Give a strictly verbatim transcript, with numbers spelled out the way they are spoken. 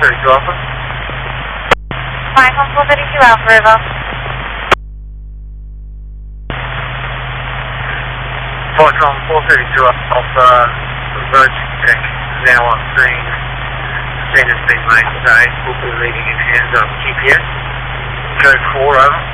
thirty-two Alpha. Flight one four thirty-two Alpha, over. Flight one four thirty-two Alpha, approach check now on screen. Scene has been made today. We'll be leaving in hands of G P S. Code four, over.